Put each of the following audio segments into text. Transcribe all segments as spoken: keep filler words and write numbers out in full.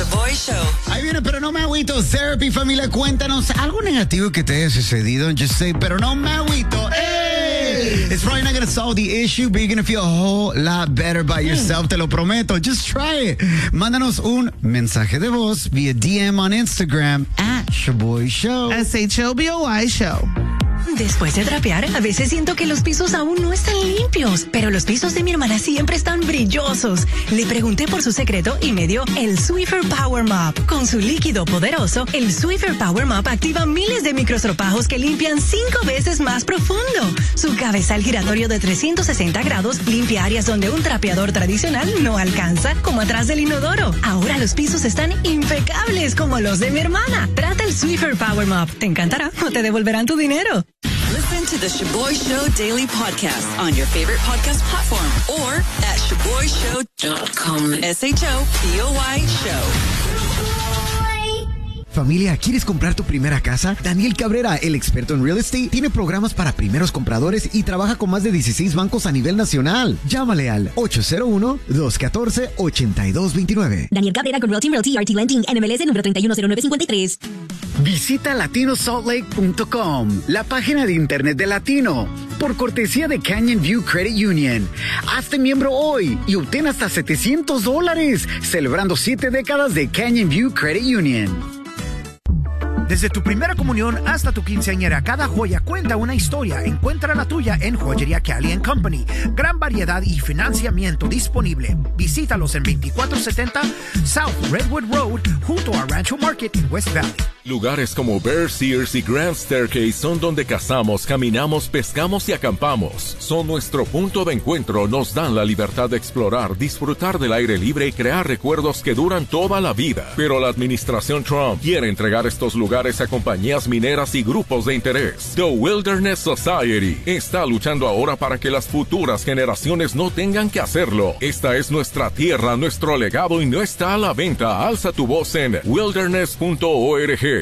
Shaboy Show. Ahí viene, pero no me agüito. Therapy, familia, cuéntanos algo negativo que te haya sucedido. Just say, pero no me agüito. Hey! It's probably not going to solve the issue, but you're going to feel a whole lot better by yourself. Te lo prometo. Just try it. Mándanos un mensaje de voz via D M on Instagram at Shaboy Show. S H O B O Y Show. Después de trapear, a veces siento que los pisos aún no están limpios, pero los pisos de mi hermana siempre están brillosos. Le pregunté por su secreto y me dio el Swiffer Power Mop. Con su líquido poderoso, el Swiffer Power Mop activa miles de microstropajos que limpian cinco veces más profundo. Su cabezal giratorio de trescientos sesenta grados limpia áreas donde un trapeador tradicional no alcanza, como atrás del inodoro. Ahora los pisos están impecables como los de mi hermana. Trata el Swiffer Power Mop. Te encantará o te devolverán tu dinero. Listen to the Shaboy Show Daily Podcast on your favorite podcast platform or at shaboy show dot com. S H O B O Y Show. Familia, ¿quieres comprar tu primera casa? Daniel Cabrera, el experto en real estate, tiene programas para primeros compradores y trabaja con más de dieciséis bancos a nivel nacional. Llámale al ocho cero uno, dos uno cuatro, ocho dos dos nueve. Daniel Cabrera con Realty Realty R T Lending, N M L S número tres uno cero nueve cinco tres. Visita latino salt lake punto com, la página de internet de Latino, por cortesía de Canyon View Credit Union. Hazte miembro hoy y obtén hasta setecientos dólares, celebrando siete décadas de Canyon View Credit Union. Desde tu primera comunión hasta tu quinceañera, cada joya cuenta una historia. Encuentra la tuya en Joyería Cali and Company. Gran variedad y financiamiento disponible. Visítalos en veinticuatro setenta South Redwood Road, junto a Rancho Market en West Valley. Lugares como Bear Sears y Grand Staircase son donde cazamos, caminamos, pescamos y acampamos. Son nuestro punto de encuentro, nos dan la libertad de explorar, disfrutar del aire libre y crear recuerdos que duran toda la vida. Pero la administración Trump quiere entregar estos lugares a compañías mineras y grupos de interés. The Wilderness Society está luchando ahora para que las futuras generaciones no tengan que hacerlo. Esta es nuestra tierra, nuestro legado y no está a la venta. Alza tu voz en wilderness punto org.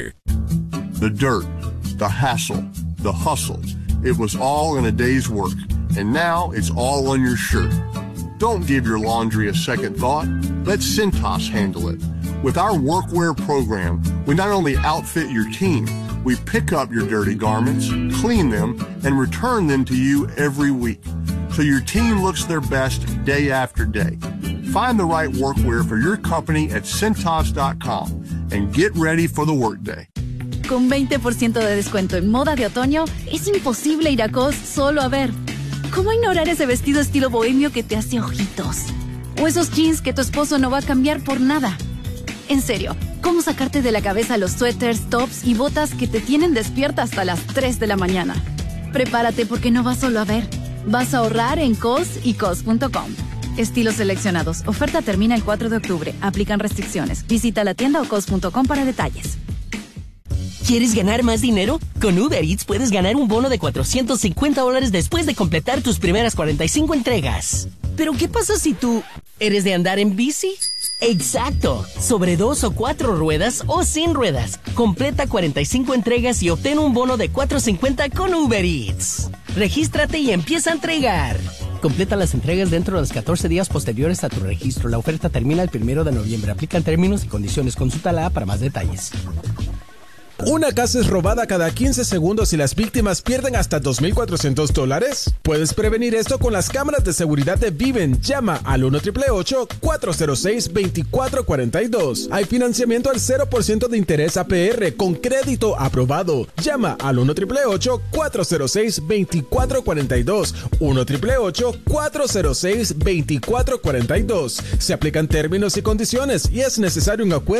The dirt, the hassle, the hustle. It was all in a day's work, and now it's all on your shirt. Don't give your laundry a second thought. Let Cintas handle it. With our workwear program, we not only outfit your team, we pick up your dirty garments, clean them, and return them to you every week, so your team looks their best day after day. Find the right workwear for your company at Cintas dot com and get ready for the workday. Con veinte por ciento de descuento en moda de otoño, es imposible ir a Cos solo a ver. ¿Cómo ignorar ese vestido estilo bohemio que te hace ojitos? O esos jeans que tu esposo no va a cambiar por nada. En serio, ¿cómo sacarte de la cabeza los suéteres, tops y botas que te tienen despierta hasta las tres de la mañana? Prepárate porque no vas solo a ver. Vas a ahorrar en Cos y Cos punto com. Estilos seleccionados. Oferta termina el cuatro de octubre. Aplican restricciones. Visita la tienda o cos punto com para detalles. ¿Quieres ganar más dinero? Con Uber Eats puedes ganar un bono de cuatrocientos cincuenta dólares después de completar tus primeras cuarenta y cinco entregas. ¿Pero qué pasa si tú eres de andar en bici? ¡Exacto! Sobre dos o cuatro ruedas o sin ruedas. Completa cuarenta y cinco entregas y obtén un bono de cuatrocientos cincuenta con Uber Eats. Regístrate y empieza a entregar. Completa las entregas dentro de los catorce días posteriores a tu registro. La oferta termina el primero de noviembre. Aplican términos y condiciones. Consulta la A para más detalles. ¿Una casa es robada cada quince segundos y las víctimas pierden hasta dos mil cuatrocientos dólares? Puedes prevenir esto con las cámaras de seguridad de Viven. Llama al uno ocho ocho ocho, cuatro cero seis, dos cuatro cuatro dos. Hay financiamiento al cero por ciento de interés A P R con crédito aprobado. Llama al uno ocho ocho ocho, cuatro cero seis, dos cuatro cuatro dos. uno ocho ocho ocho, cuatro cero seis, dos cuatro cuatro dos. Se aplican términos y condiciones y es necesario un acuerdo